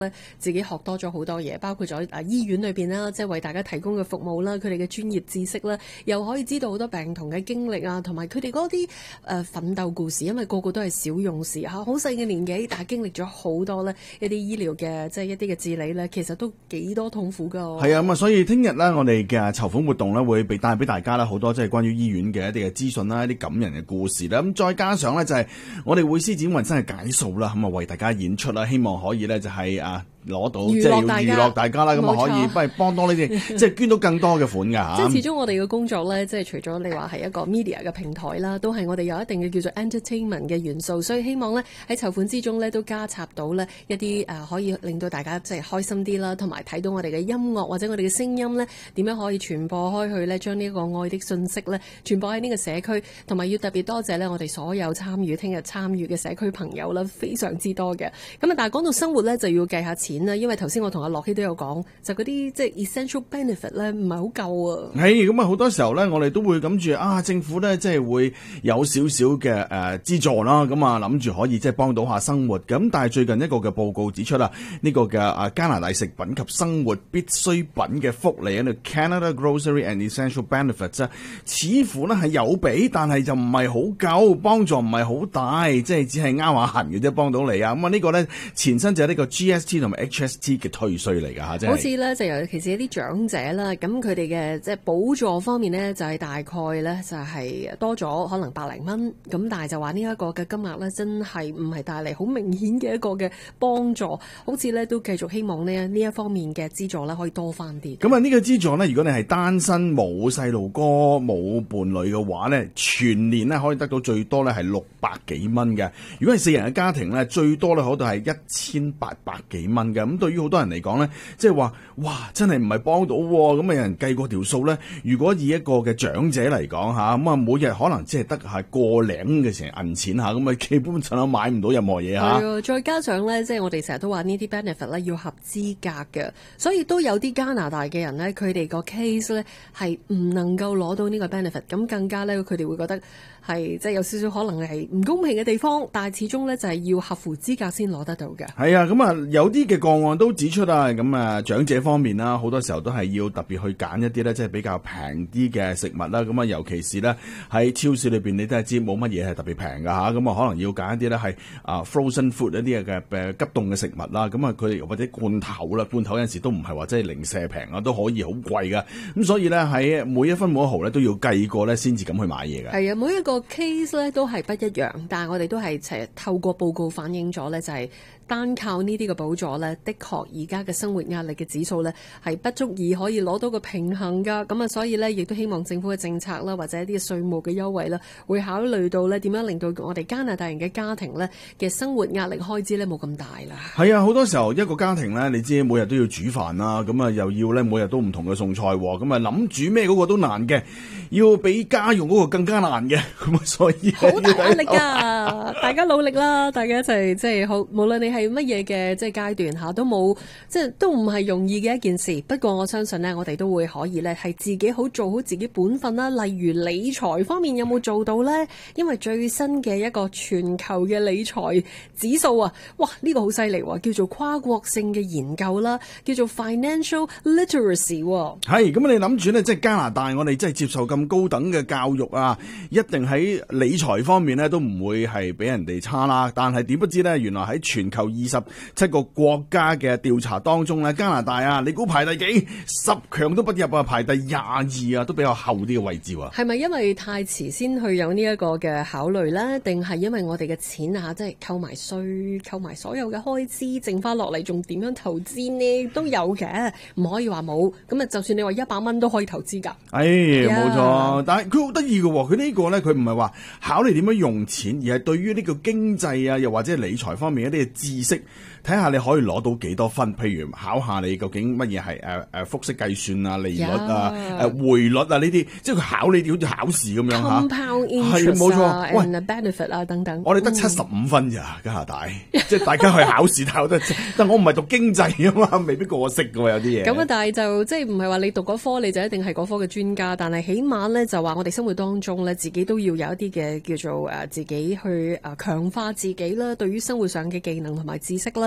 自己學多咗好多嘢，包括咗醫院裏邊啦，即係為大家提供嘅服務啦，佢哋嘅專業知識啦，又可以知道好多病童嘅經歷啊，同埋佢哋嗰啲奮鬥故事，因為個個都係小勇士嚇，好細嘅年紀，但係經歷咗好多呢一啲醫療嘅即係一啲嘅治理呢，其實都幾多痛苦㗎。 係啊，咁啊，所以聽日呢，我哋嘅籌款活動呢，會帶俾大家啦好多即係關於醫院嘅一啲嘅資訊啦，一啲感人嘅故事啦，咁再加上呢，就係我哋會施展渾身嘅解數啦，咁啊為大家演出啦，希望可以呢，就係攞到即係要娛樂大家啦，咁啊可以幫多呢啲即係捐到更多嘅款㗎嚇。 即係始終我哋嘅工作咧，即係除咗你話係一個 media 嘅平台啦，都係我哋有一定嘅叫做 entertainment 嘅元素，所以希望咧喺籌款之中咧都加插到咧一啲可以令到大家即係開心啲啦，同埋睇到我哋嘅音樂或者我哋嘅聲音咧點樣可以傳播開去咧，將呢一個愛的信息咧傳播喺呢個社區，同埋要特別多謝咧我哋所有聽日參與嘅社區朋友啦，非常之多嘅。咁啊，但係講到生活咧就要計下錢啦，因為頭先我同阿樂希都有講，就嗰啲即係 essential benefit 咧唔係好夠啊。 係咁啊，好多時候咧，我哋都會諗住政府咧即係會有少少嘅資助啦，咁啊諗住可以即係幫到下生活。咁但係最近一個嘅報告指出啦，呢個嘅加拿大食品及生活必需品嘅福利喺度 Canada Grocery and Essential Benefits 似乎咧係有俾，但係就唔係好夠，幫助唔係好大，即係只係啱下痕嘅啫，幫到你啊。咁啊呢個咧前身就係呢個 GST 同埋 HST 嘅退稅嚟㗎嚇，即係好似咧就尤其是一啲長者啦，咁佢哋嘅即係補助方面呢，就係大概咧就係多咗可能100零蚊，咁但係就話呢一個嘅金額咧真係唔係帶嚟好明顯嘅一個嘅幫助，好似咧都繼續希望呢一方面嘅資助咧可以多翻啲。 咁啊呢個資助呢，如果你係單身冇細路哥冇伴侶嘅話呢，全年呢可以得到最多呢係600幾蚊嘅。如果係4人嘅家庭呢，最多呢可度係1800幾蚊嘅。咁對於好多人嚟講呢，即係話哇，真係唔係幫到喎。咁啊有人計過條數呢，如果以一個嘅長者嚟講嚇，咁啊每日可能只係得係個零嘅成銀錢嚇，咁啊基本上都買唔到任何嘢嚇。 係啊，再加上呢，即係我哋成日都話呢啲 benefit 咧要合資格嘅，所以都有啲加拿大嘅人呢，佢哋個 case 呢係唔能夠攞到呢個 benefit，咁更加呢，佢哋會覺得係即係有少少可能係唔公平嘅地方，但係始終呢，就係要合乎資格先攞得到嘅。 係啊，咁啊有啲嘅個案都指出啊，咁啊長者方面啦，好多時候都係要特別去揀一啲咧，即係比較平啲嘅食物啦。咁啊，尤其是咧喺超市裏邊，你都係知冇乜嘢係特別平噶嚇。咁啊，可能要揀一啲咧係frozen food 一啲嘅急凍嘅食物啦。咁啊，佢哋或者罐頭啦，罐頭有陣時都唔係話真係零舍平啊，都可以好貴噶。咁所以咧喺每一分每一毫咧都要計過咧先至咁去買嘢嘅。 係啊，每一個 case 咧都係不一樣，但係我哋都係透過報告反映咗咧，就係單靠呢啲嘅補助咧，的確而家嘅生活壓力嘅指數咧係不足以可以攞到個平衡㗎。咁啊，所以咧亦都希望政府嘅政策啦，或者一啲稅務嘅優惠啦，會考慮到咧點樣令到我哋加拿大人嘅家庭咧嘅生活壓力開支咧冇咁大啦。 係啊，好多時候一個家庭咧，你知每日都要煮飯啦，咁啊又要咧每日都唔同嘅餸菜，咁啊諗煮咩嗰個都難嘅，要俾家用嗰個更加難嘅，咁啊所以好大壓力㗎，大家努力啦，大家一齊即係好，無論你係乜嘢嘅即係階段嚇，都冇即係都唔係容易嘅一件事。不過我相信呢，我哋都會可以咧係自己好做好自己本分啦。例如理財方面有冇做到呢？因為最新嘅一個全球嘅理財指數啊，哇呢個好犀利喎，叫做跨國性嘅研究啦，叫做 Financial Literacy。 係咁你諗住呢，即係加拿大，我哋即係接受咁高等嘅教育啊，一定喺理財方面呢都唔會係俾人哋差啦。但係點不知呢，原來喺全球27個國家嘅調查當中咧，加拿大啊，你估排第幾？10強都不入啊，排第22啊，都比較後啲嘅位置喎。 係咪因為太遲先去有呢一個嘅考慮咧？定係因為我哋嘅錢啊，即係扣埋稅、扣埋所有嘅開支，剩翻落嚟仲點樣投資呢？都有嘅，唔可以話冇。咁啊，就算你話100蚊都可以投資㗎。 冇錯，但係佢好得意嘅喎，佢呢個咧，佢唔係話考慮點樣用錢，而係對於呢個經濟啊，又或者理財方面一啲嘅知識，睇下你可以攞到幾多分。譬如考下你究竟乜嘢係複式計算啊、利率啊、匯率啊呢啲，即係佢考你好似考試咁樣嚇。 Compound interest 係冇錯， 喂 benefit 啊等等。 我哋得75分咋加拿大，即係大家去考試睇得，但我唔係讀經濟啊嘛，未必個個識嘅喎有啲嘢。 咁啊，但係就即係唔係話你讀嗰科你就一定係嗰科嘅專家，但係起碼咧就話我哋生活當中咧自己都要有一啲嘅叫做自己去強化自己啦，對於生活上嘅技能同埋知識啦。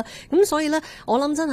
咁所以咧，我諗真係